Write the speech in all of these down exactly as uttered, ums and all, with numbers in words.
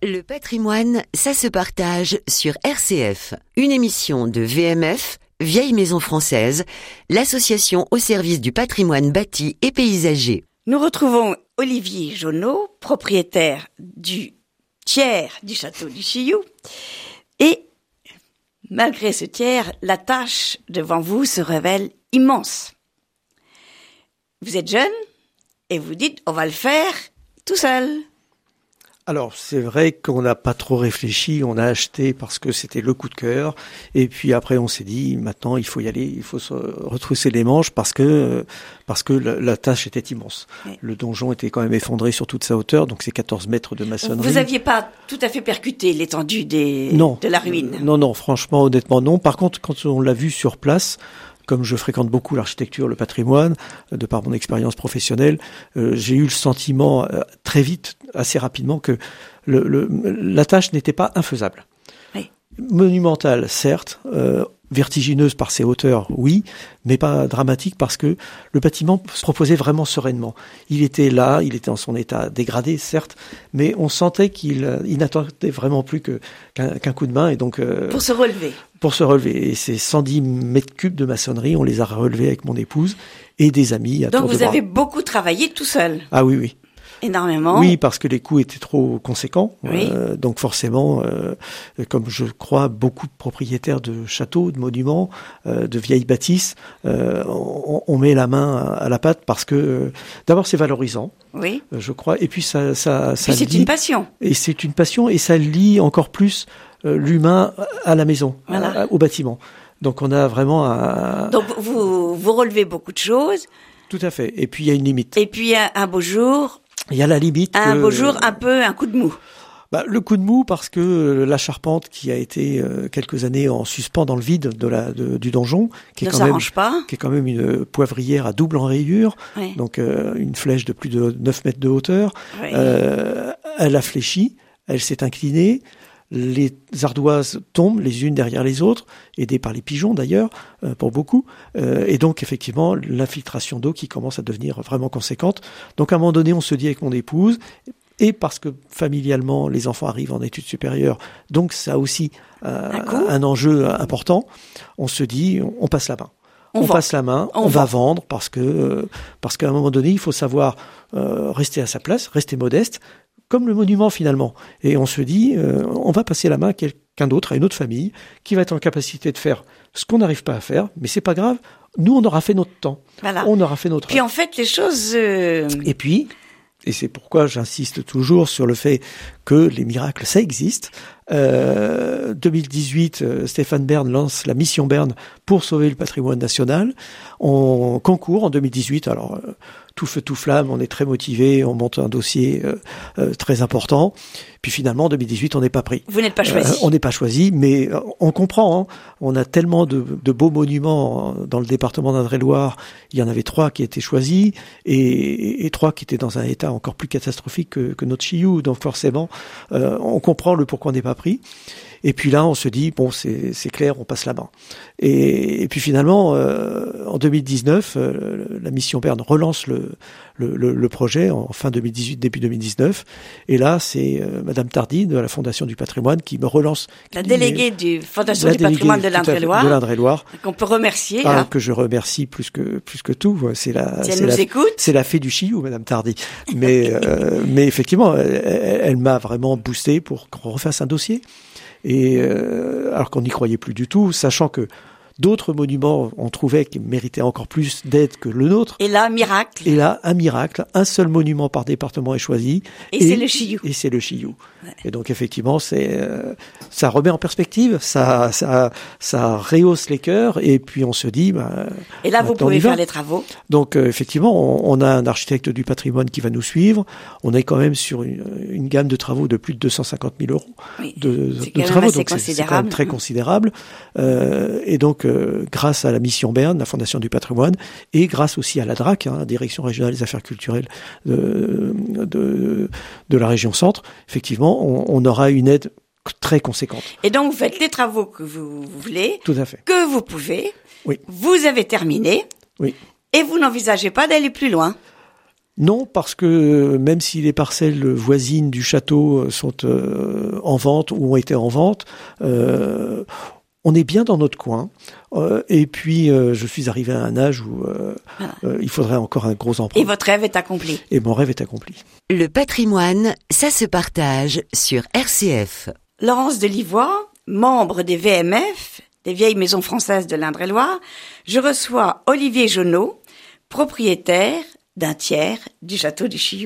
Le patrimoine, ça se partage sur R C F. Une émission de V M F, Vieille Maison Française, l'association au service du patrimoine bâti et paysager. Nous retrouvons Olivier Jonot, propriétaire du tiers du château du Chilloux. Et malgré ce tiers, la tâche devant vous se révèle immense. Vous êtes jeune et vous dites on va le faire tout seul. Alors, c'est vrai qu'on n'a pas trop réfléchi, on a acheté parce que c'était le coup de cœur, et puis après on s'est dit, maintenant il faut y aller, il faut se retrousser les manches parce que parce que la, la tâche était immense. Oui. Le donjon était quand même effondré sur toute sa hauteur, donc c'est quatorze mètres de maçonnerie. Vous n'aviez pas tout à fait percuté l'étendue des, non, de la ruine? Non, non, franchement, honnêtement non. Par contre, quand on l'a vu sur place, comme je fréquente beaucoup l'architecture, le patrimoine, de par mon expérience professionnelle, euh, j'ai eu le sentiment euh, très vite, assez rapidement, que le, le, la tâche n'était pas infaisable. Oui. Monumentale, certes, euh, vertigineuse par ses hauteurs, oui, mais pas dramatique parce que le bâtiment se proposait vraiment sereinement. Il était là, il était en son état dégradé, certes, mais on sentait qu'il il n'attendait vraiment plus que, qu'un, qu'un coup de main. Et donc, euh, pour se relever. Pour se relever. Et ces cent dix mètres cubes de maçonnerie, on les a relevés avec mon épouse et des amis à donc tour de vous bras. avez beaucoup travaillé tout seul? Ah oui, oui. Énormément. Oui, parce que les coûts étaient trop conséquents. Oui. Euh, donc forcément, euh, comme je crois beaucoup de propriétaires de châteaux, de monuments, euh, de vieilles bâtisses, euh, on, on met la main à, à la pâte parce que euh, d'abord c'est valorisant. Oui. Euh, je crois. Et puis ça, ça, ça. Puis c'est lie, une passion. Et c'est une passion et ça lie encore plus euh, l'humain à la maison, voilà. à, au bâtiment. Donc on a vraiment un. Donc vous vous relevez beaucoup de choses. Tout à fait. Et puis il y a une limite. Et puis un, un beau jour. Il y a la limite. Un que... beau jour, un peu un coup de mou. Bah, le coup de mou parce que la charpente qui a été euh, quelques années en suspens dans le vide de la de, du donjon, qui ne est quand même pas. qui est quand même une poivrière à double enrayure, oui. donc euh, une flèche de plus de neuf mètres de hauteur, oui. euh, elle a fléchi, elle s'est inclinée. Les ardoises tombent les unes derrière les autres, aidées par les pigeons d'ailleurs, euh, pour beaucoup. Euh, et donc effectivement, l'infiltration d'eau qui commence à devenir vraiment conséquente. Donc à un moment donné, on se dit avec mon épouse, et parce que familialement, les enfants arrivent en études supérieures, donc ça a aussi euh, un, un enjeu important, on se dit, on passe la main. On, on passe la main, on, on va vendre parce que euh, parce qu'à un moment donné, il faut savoir euh, rester à sa place, rester modeste, comme le monument finalement. Et on se dit, euh, on va passer la main à quelqu'un d'autre, à une autre famille, qui va être en capacité de faire ce qu'on n'arrive pas à faire, mais c'est pas grave. Nous, on aura fait notre temps. Voilà. On aura fait notre. Puis en fait, les choses. Euh... Et puis, et c'est pourquoi j'insiste toujours sur le fait que les miracles, ça existe. Euh, deux mille dix-huit, euh, Stéphane Bern lance la mission Bern pour sauver le patrimoine national. On concourt en deux mille dix-huit. Alors. Euh, tout feu, tout flamme, on est très motivé, on monte un dossier euh, euh, très important. Puis finalement, en deux mille dix-huit, on n'est pas pris. Vous n'êtes pas choisi. Euh, on n'est pas choisi, mais on comprend. Hein. On a tellement de, de beaux monuments dans le département d'Indre-et-Loire. Il y en avait trois qui étaient choisis et, et, et trois qui étaient dans un état encore plus catastrophique que, que notre Chilloux. Donc forcément, euh, on comprend le pourquoi on n'est pas pris. Et puis là, on se dit, bon, c'est, c'est clair, on passe la main. Et, et puis finalement, euh, en deux mille dix-neuf, euh, la mission Bern relance le, le, le, le projet en fin deux mille dix-huit, début deux mille dix-neuf. Et là, c'est euh, Madame Tardy de la Fondation du Patrimoine qui me relance. La déléguée du Fondation du Patrimoine de l'Indre-et-Loire. De l'Indre-et-Loire. Qu'on peut remercier. Ah, là. Que je remercie plus que plus que tout. C'est la. Si elle c'est nous la, écoute. C'est la fée du Chilloux, Madame Tardy. Mais euh, mais effectivement, elle, elle m'a vraiment boosté pour qu'on refasse un dossier. Et euh, alors qu'on n'y croyait plus du tout, sachant que d'autres monuments, on trouvait qu'ils méritaient encore plus d'aide que le nôtre. Et là, miracle. Et là, un miracle. Un seul monument par département est choisi. Et, et c'est le Chilloux. Et c'est le Chilloux. Ouais. Et donc, effectivement, c'est, euh, ça remet en perspective, ça, ça, ça rehausse les cœurs, et puis on se dit, bah, et là, vous pouvez faire les travaux. Donc, euh, effectivement, on, on a un architecte du patrimoine qui va nous suivre. On est quand même sur une, une gamme de travaux de plus de deux cent cinquante mille euros. Oui. De, c'est de quand travaux. Même assez donc, considérable. C'est, c'est quand même très considérable. Euh, et donc, euh, grâce à la mission Bern, la Fondation du Patrimoine, et grâce aussi à la D R A C, hein, la Direction régionale des affaires culturelles de, de, de la région Centre, effectivement, on, on aura une aide très conséquente. Et donc, vous faites les travaux que vous voulez. Tout à fait. Que vous pouvez. Oui. Vous avez terminé. Oui. Et vous n'envisagez pas d'aller plus loin. Non, parce que même si les parcelles voisines du château sont euh, en vente ou ont été en vente, euh, on est bien dans notre coin. Euh, et puis, euh, je suis arrivé à un âge où euh, ah. euh, il faudrait encore un gros emprunt. Et votre rêve est accompli. Et mon rêve est accompli. Le patrimoine, ça se partage sur R C F. Laurence Delivois, membre des V M F, des Vieilles Maisons Françaises de l'Indre-et-Loire, je reçois Olivier Jonot, propriétaire d'un tiers du château du Chilloux.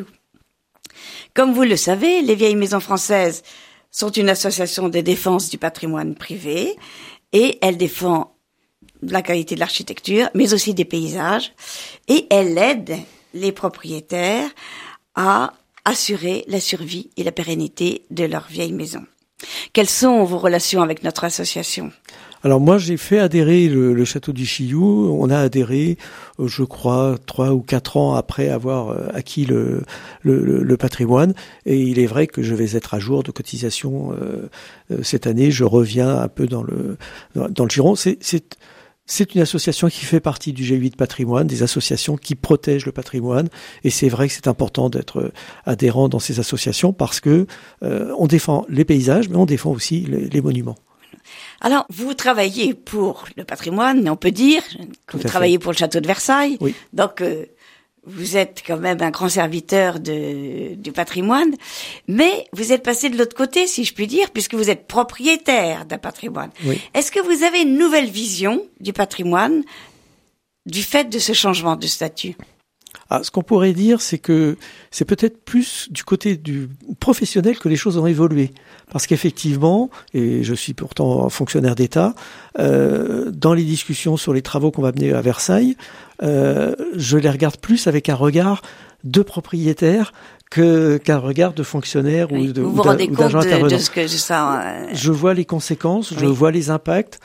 Comme vous le savez, les Vieilles Maisons Françaises sont une association de défense du patrimoine privé et elle défend la qualité de l'architecture, mais aussi des paysages, et elle aide les propriétaires à assurer la survie et la pérennité de leurs vieilles maisons. Quelles sont vos relations avec notre association ? Alors moi, j'ai fait adhérer le, le château du Chilloux. On a adhéré, je crois, trois ou quatre ans après avoir acquis le, le, le patrimoine. Et il est vrai que je vais être à jour de cotisation euh, cette année. Je reviens un peu dans le dans le giron. C'est, c'est C'est une association qui fait partie du G huit Patrimoine, des associations qui protègent le patrimoine. Et c'est vrai que c'est important d'être adhérent dans ces associations parce que euh, on défend les paysages, mais on défend aussi les, les monuments. Alors, vous travaillez pour le patrimoine, on peut dire. Vous travaillez fait. pour le château de Versailles. Oui. Donc, euh, vous êtes quand même un grand serviteur de, du patrimoine. Mais vous êtes passé de l'autre côté, si je puis dire, puisque vous êtes propriétaire d'un patrimoine. Oui. Est-ce que vous avez une nouvelle vision du patrimoine du fait de ce changement de statut ? Ah, ce qu'on pourrait dire, c'est que c'est peut-être plus du côté du professionnel que les choses ont évolué. Parce qu'effectivement, et je suis pourtant fonctionnaire d'État, euh, dans les discussions sur les travaux qu'on va mener à Versailles, euh, je les regarde plus avec un regard de propriétaire que qu'un regard de fonctionnaire oui, ou de vous vous rendez compte de, de ce que ça. Euh... Je vois les conséquences, je oui. vois les impacts,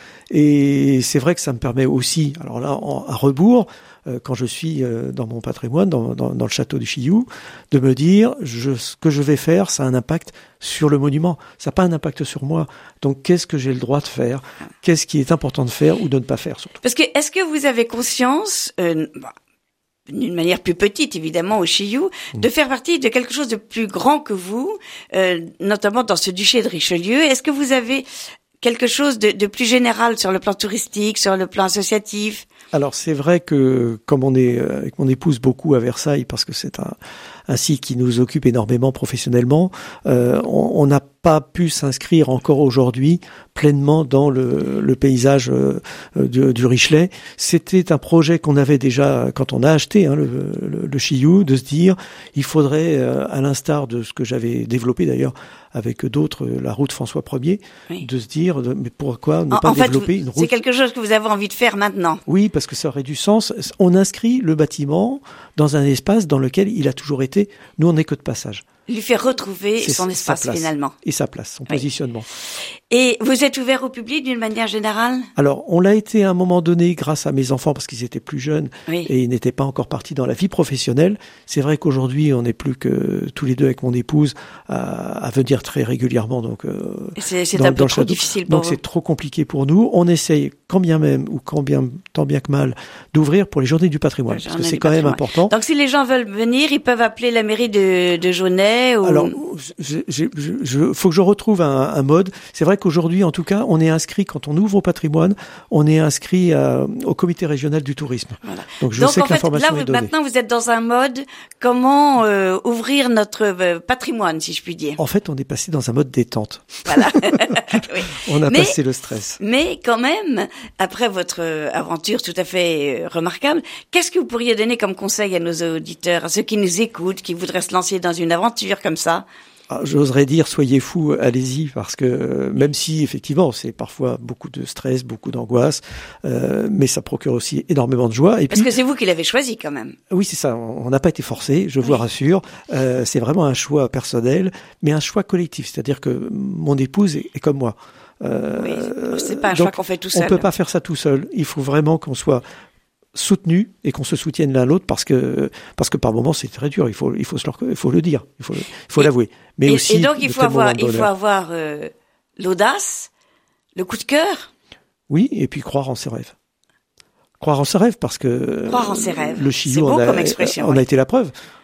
et c'est vrai que ça me permet aussi, alors là, en, à rebours, euh, quand je suis euh, dans mon patrimoine, dans, dans, dans le château du Chilloux, de me dire, je, ce que je vais faire, ça a un impact sur le monument, ça n'a pas un impact sur moi. Donc, qu'est-ce que j'ai le droit de faire ? Qu'est-ce qui est important de faire ou de ne pas faire, surtout ? Parce que, est-ce que vous avez conscience, euh, bah, d'une manière plus petite, évidemment, au Chilloux, de faire partie de quelque chose de plus grand que vous, euh, notamment dans ce duché de Richelieu. Est-ce que vous avez quelque chose de, de plus général sur le plan touristique, sur le plan associatif ? Alors, c'est vrai que, comme on est avec mon épouse beaucoup à Versailles, parce que c'est un, un site qui nous occupe énormément professionnellement, euh, on n'a pas pu s'inscrire encore aujourd'hui pleinement dans le, le paysage euh, du, du Richelet. C'était un projet qu'on avait déjà quand on a acheté hein, le, le, le Chilloux, de se dire il faudrait, euh, à l'instar de ce que j'avais développé d'ailleurs avec d'autres, la route François Ier, oui. de se dire de, mais pourquoi ne en, pas en développer fait, une route ? C'est quelque chose que vous avez envie de faire maintenant. Oui, parce que ça aurait du sens. On inscrit le bâtiment dans un espace dans lequel il a toujours été. Nous, on n'est que de passage. Lui faire retrouver c'est son espace finalement. Et sa place, son oui. positionnement. Et vous êtes ouvert au public d'une manière générale ? Alors, on l'a été à un moment donné grâce à mes enfants parce qu'ils étaient plus jeunes oui. et ils n'étaient pas encore partis dans la vie professionnelle. C'est vrai qu'aujourd'hui, on n'est plus que tous les deux avec mon épouse à, à venir très régulièrement. Donc, euh, c'est, c'est dans, un peu dans trop difficile pour Donc, vous. c'est trop compliqué pour nous. On essaye, quand bien même ou quand bien, tant bien que mal, d'ouvrir pour les journées du patrimoine parce que c'est quand patrimoine. même important. Donc, si les gens veulent venir, ils peuvent appeler la mairie de, de Jaunet ou... Alors, j'ai, j'ai, je, faut que je retrouve un, un mode. C'est vrai qu'aujourd'hui, en tout cas, on est inscrit, quand on ouvre au patrimoine, on est inscrit à, au comité régional du tourisme. Voilà. Donc, je Donc, sais en que l'information fait, là, est donnée. Maintenant, vous êtes dans un mode comment euh, ouvrir notre euh, patrimoine, si je puis dire. En fait, on est passé dans un mode détente. Voilà. Oui. On a mais, passé le stress. Mais quand même, après votre aventure tout à fait remarquable, qu'est-ce que vous pourriez donner comme conseil à nos auditeurs, à ceux qui nous écoutent, qui voudraient se lancer dans une aventure comme ça ? Alors, j'oserais dire, soyez fous, allez-y, parce que même si, effectivement, c'est parfois beaucoup de stress, beaucoup d'angoisse, euh, mais ça procure aussi énormément de joie. Et parce puis, que c'est vous qui l'avez choisi, quand même. Oui, c'est ça. On n'a pas été forcé, je vous oui. rassure. Euh, c'est vraiment un choix personnel, mais un choix collectif. C'est-à-dire que mon épouse est, est comme moi. Euh, oui, c'est pas un choix qu'on fait tout seul. On peut pas faire ça tout seul. Il faut vraiment qu'on soit soutenu et qu'on se soutienne l'un l'autre parce que parce que par moments c'est très dur, il faut il faut se leur, il faut le dire, il faut il faut et, l'avouer, mais et, aussi et donc il faut avoir il faut avoir euh, l'audace, le coup de cœur, oui, et puis croire en ses rêves, croire en ses rêves parce que croire en ses rêves, le Chilloux, c'est beau on a, comme expression, on oui. a été la preuve.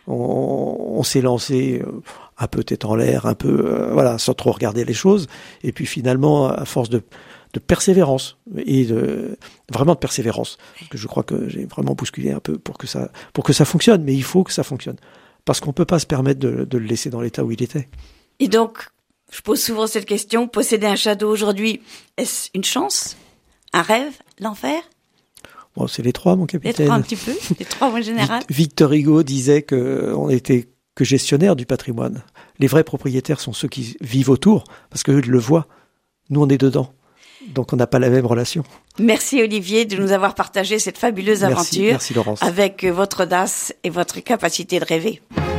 On, on s'est lancé un peu tête en l'air, un peu, euh, voilà, sans trop regarder les choses. Et puis finalement, à force de, de persévérance et de vraiment de persévérance, parce que je crois que j'ai vraiment bousculé un peu pour que ça, pour que ça fonctionne. Mais il faut que ça fonctionne, parce qu'on peut pas se permettre de, de le laisser dans l'état où il était. Et donc, je pose souvent cette question, posséder un château aujourd'hui, est-ce une chance, un rêve, l'enfer? Bon, c'est les trois, mon capitaine. Les trois un petit peu, les trois en général. Victor Hugo disait que on était que gestionnaire du patrimoine. Les vrais propriétaires sont ceux qui vivent autour, parce qu'eux le voient. Nous, on est dedans. Donc, on n'a pas la même relation. Merci Olivier de nous avoir partagé cette fabuleuse merci, aventure merci Laurence. avec votre audace et votre capacité de rêver.